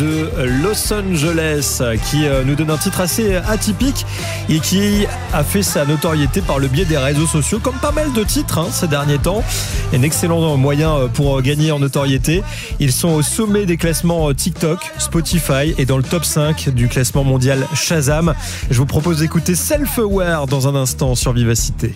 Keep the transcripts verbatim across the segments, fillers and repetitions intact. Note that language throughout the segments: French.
de Los Angeles qui nous donne un titre assez atypique et qui a fait sa notoriété par le biais des réseaux sociaux, comme pas mal de titres hein, ces derniers temps. Un excellent moyen pour gagner en notoriété. Ils sont au sommet des classements TikTok, Spotify et dans le top cinq du classement mondial Shazam. Je vous propose d'écouter Self-Aware dans un instant sur Vivacité.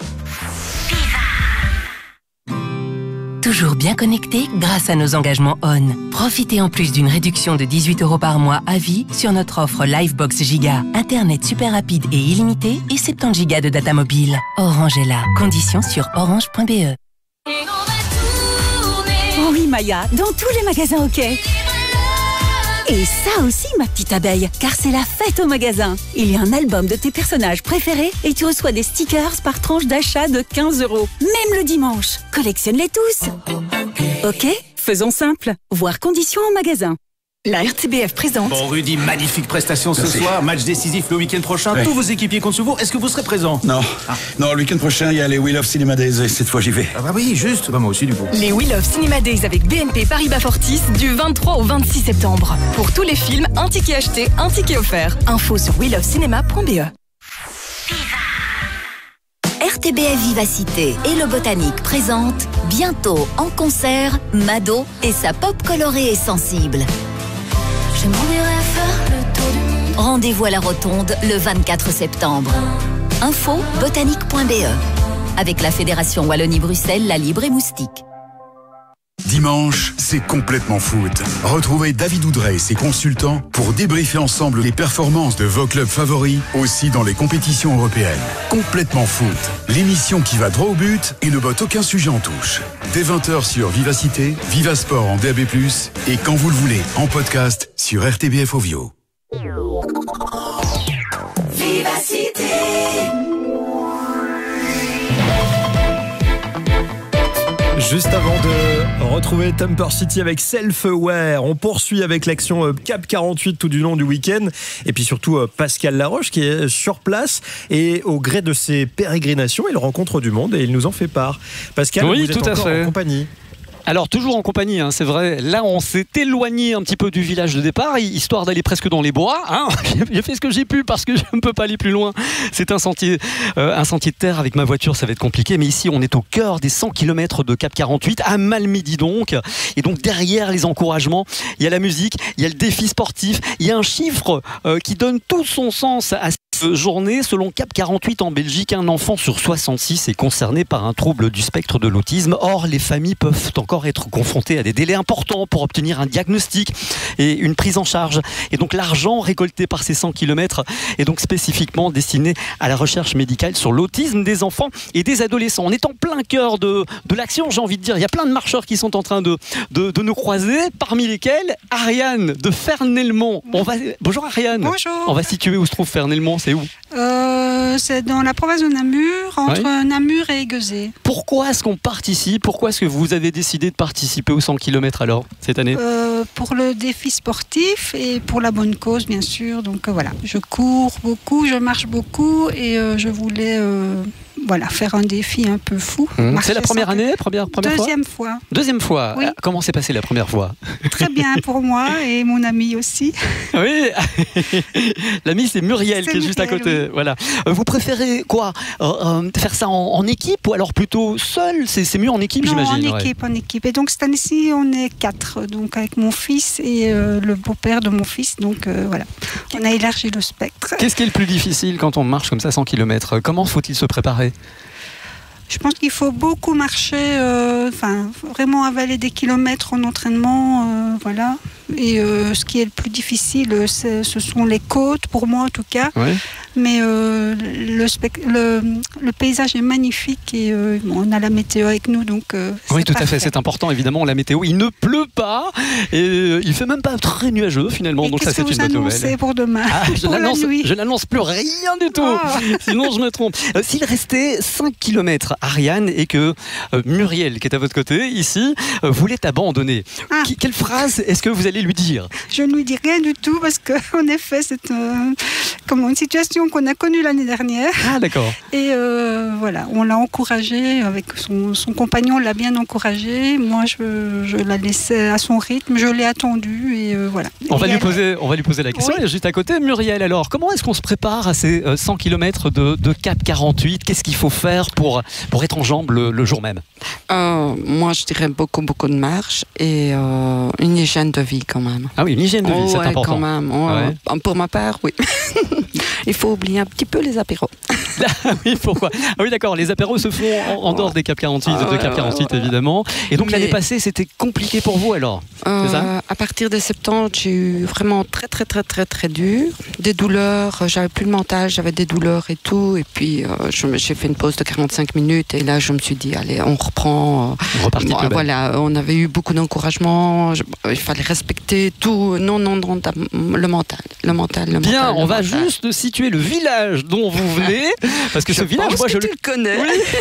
Toujours bien connecté grâce à nos engagements O N. Profitez en plus d'une réduction de dix-huit euros par mois à vie sur notre offre Livebox Giga. Internet super rapide et illimité et soixante-dix gigas de data mobile. Orange est là. Conditions sur orange point b e. Oui Maya, dans tous les magasins OK. Et ça aussi ma petite abeille, car c'est la fête au magasin. Il y a un album de tes personnages préférés et tu reçois des stickers par tranche d'achat de quinze euros. Même le dimanche. Collectionne-les tous. OK, faisons simple. Voir conditions en magasin. La R T B F présente. Bon Rudy, magnifique prestation ce Merci. soir, match décisif le week-end prochain, oui. Tous vos équipiers comptent sur vous, est-ce que vous serez présent? Non, ah. non, le week-end prochain il y a les Wheel of Cinema Days et cette fois j'y vais. Ah bah oui, juste, bah moi aussi du coup. Les Wheel of Cinema Days avec B N P Paribas Fortis du vingt-trois au vingt-six septembre. Pour tous les films, un ticket acheté, un ticket offert. Info sur wheel of cinema point b e. R T B F Vivacité et le Botanique présentent bientôt en concert Mado et sa pop colorée et sensible. Rendez-vous à la Rotonde le vingt-quatre septembre. Info botanique point b e. Avec la Fédération Wallonie-Bruxelles, La Libre et Moustique. Dimanche, c'est complètement foot. Retrouvez David Oudrey et ses consultants pour débriefer ensemble les performances de vos clubs favoris, aussi dans les compétitions européennes. Complètement foot, l'émission qui va droit au but et ne botte aucun sujet en touche. Dès vingt heures sur Vivacité, Vivasport en D A B plus, et quand vous le voulez, en podcast sur R T B F Ovio. Vivacité. Juste avant de retrouver Temper City avec Self-Aware, on poursuit avec l'action Cap quarante-huit tout du long du week-end. Et puis surtout Pascal Laroche qui est sur place. Et au gré de ses pérégrinations, il rencontre du monde et il nous en fait part. Pascal, oui, vous êtes tout à encore fait. en compagnie. Alors toujours en compagnie, hein, c'est vrai. Là, on s'est éloigné un petit peu du village de départ, histoire d'aller presque dans les bois. Hein. J'ai fait ce que j'ai pu parce que je ne peux pas aller plus loin. C'est un sentier, euh, un sentier de terre avec ma voiture, ça va être compliqué. Mais ici, on est au cœur des cent kilomètres de Cap quarante-huit, à Malmedy donc. Et donc derrière les encouragements, il y a la musique, il y a le défi sportif, il y a un chiffre euh, qui donne tout son sens à cette journée. Selon Cap quarante-huit en Belgique, un enfant sur soixante-six est concerné par un trouble du spectre de l'autisme. Or, les familles peuvent encore être confrontés à des délais importants pour obtenir un diagnostic et une prise en charge. Et donc l'argent récolté par ces cent kilomètres est donc spécifiquement destiné à la recherche médicale sur l'autisme des enfants et des adolescents. On est en plein cœur de, de l'action, j'ai envie de dire. Il y a plein de marcheurs qui sont en train de, de, de nous croiser, parmi lesquels Ariane de Fernelmont. On va... Bonjour Ariane. Bonjour. On va situer où se trouve Fernelmont, c'est où? euh, C'est dans la province de Namur, entre oui. Namur et Aiguezé. Pourquoi est-ce qu'on participe? Pourquoi est-ce que vous avez décidé de participer aux cent kilomètres alors, cette année? euh, Pour le défi sportif et pour la bonne cause, bien sûr. Donc euh, voilà, je cours beaucoup, je marche beaucoup et euh, je voulais euh, voilà, faire un défi un peu fou. Mmh. C'est la première année, première, première Deuxième fois, fois. Deuxième fois. Oui. Comment s'est passé la première fois? Très bien pour moi et mon ami aussi. Oui, l'ami c'est Muriel c'est qui est Muriel, juste à côté. Oui. Voilà. Vous préférez quoi, euh, euh, faire ça en, en équipe ou alors plutôt seul? C'est mieux en équipe, non, j'imagine. en équipe, ouais. en équipe. Et donc cette année-ci, on est quatre, donc avec mon fils et euh, le beau-père de mon fils. Donc euh, voilà, on a élargi le spectre. Qu'est-ce qui est le plus difficile quand on marche comme ça cent kilomètres? Comment faut-il se préparer? Je pense qu'il faut beaucoup marcher, euh, enfin vraiment avaler des kilomètres en entraînement, euh, voilà. Et euh, ce qui est le plus difficile, ce sont les côtes, pour moi en tout cas. Oui. Mais euh, le, le, le paysage est magnifique et euh, bon, on a la météo avec nous, donc euh, oui, tout parfait. à fait, c'est important évidemment la météo. Il ne pleut pas et euh, il fait même pas très nuageux finalement, et donc ça c'est une bonne nouvelle. Qu'est-ce que vous annoncez pour demain? Ah, je pour n'annonce plus rien du tout, oh. Sinon je me trompe. Euh, S'il restait cinq kilomètres, Ariane, et que euh, Muriel, qui est à votre côté ici, euh, voulait abandonner, ah. Qu quelle phrase est-ce que vous allez lui dire? Je ne lui dis rien du tout parce qu'en effet c'est euh, comme une situation situation qu'on a connue l'année dernière. Ah, d'accord. Et euh, voilà, on l'a encouragée, avec son, son compagnon l'a bien encouragée. Moi, je, je la laissais à son rythme, je l'ai attendue et euh, voilà. On va, et lui elle... poser, on va lui poser la question. Oui. Et juste à côté, Muriel, alors, comment est-ce qu'on se prépare à ces cent kilomètres de, de Cap quarante-huit? Qu'est-ce qu'il faut faire pour, pour être en jambes le, le jour même? euh, Moi, je dirais beaucoup, beaucoup de marche et euh, une hygiène de vie quand même. Ah oui, une hygiène de vie, oh, c'est ouais, important. Quand même. Oh, ouais. Pour ma part, oui. Il faut oublier un petit peu les apéros. Oui, pourquoi? Ah oui, d'accord, les apéros se font en, en dehors des Cap quarante-huit, ah, de ouais, Cap quarante-huit ouais, évidemment. Et donc mais... l'année passée, c'était compliqué pour vous alors? euh, C'est ça? À partir de septembre, j'ai eu vraiment très très très très très dur. Des douleurs, j'avais plus le mental, j'avais des douleurs et tout. Et puis euh, je, j'ai fait une pause de quarante-cinq minutes et là je me suis dit, allez, on reprend. On repartit bon, voilà, on avait eu beaucoup d'encouragement, je, il fallait respecter tout. Non, non, non, le mental, le mental, le Bien, mental. on va mental. juste situer le village dont vous venez. Parce que je ce village, pense moi que je tu le le connais.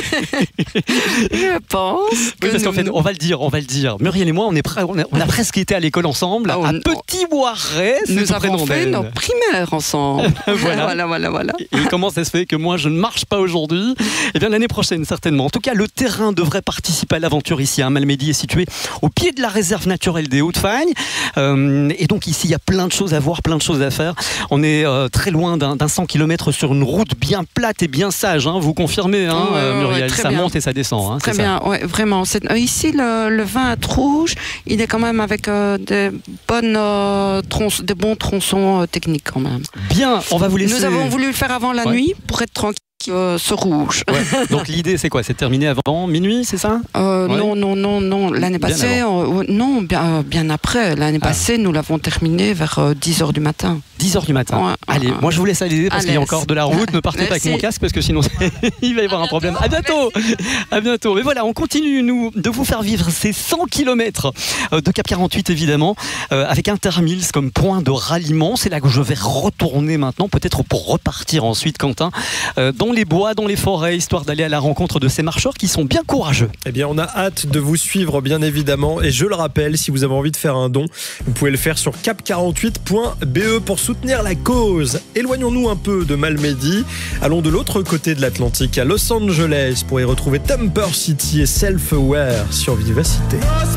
Oui. Je pense. Oui, parce qu'en fait, on va le dire, on va le dire. Muriel et moi, on est prêt, on a, on a presque été à l'école ensemble, ah, on, à Petit Boiret. Nous avons fait nos primaires ensemble. voilà. voilà, voilà, voilà. Et comment ça se fait que moi je ne marche pas aujourd'hui? Eh bien l'année prochaine certainement. En tout cas, le terrain devrait participer à l'aventure ici. Hein. Malmedy est situé au pied de la réserve naturelle des Hauts-de-Fagne, euh, et donc ici il y a plein de choses à voir, plein de choses à faire. On est euh, très loin d'un, d'un cent kilomètres sur une route bien plate et bien sage. Hein. Vous confirmez, hein, ouais, euh, Muriel? ouais, ça bien. monte et ça descend. Hein, très c'est bien, ça. Ouais, vraiment. C'est, euh, ici le, le vin à rouge, il est quand même avec euh, des bonnes euh, tronçons, des bons tronçons euh, techniques quand même. Bien, on va vous laisser. Nous avons voulu le faire avant la ouais. nuit pour être tranquille. Euh, ce rouge. Ouais. Donc l'idée c'est quoi? C'est de terminer avant minuit, c'est ça? euh, ouais. Non, non, non, non. L'année bien passée, euh, non, bien, euh, bien après. L'année ah. passée, nous l'avons terminé vers euh, dix heures du matin. dix heures du matin. Ouais. Allez, moi je vous laisse aller parce qu'il y a encore de la route. Ne partez pas avec mon casque parce que sinon il va y avoir un problème. À bientôt. À bientôt. Mais voilà, on continue nous de vous faire vivre ces cent kilomètres de Cap quarante-huit évidemment, euh, avec Intermills comme point de ralliement. C'est là que je vais retourner maintenant, peut-être pour repartir ensuite, Quentin, euh, dans les bois, dans les forêts, histoire d'aller à la rencontre de ces marcheurs qui sont bien courageux. Eh bien, on a hâte de vous suivre, bien évidemment. Et je le rappelle, si vous avez envie de faire un don, vous pouvez le faire sur cap quarante-huit point b e pour soutenir la cause. Éloignons-nous un peu de Malmedy. Allons de l'autre côté de l'Atlantique, à Los Angeles, pour y retrouver Temper City et Self-Aware sur Vivacité.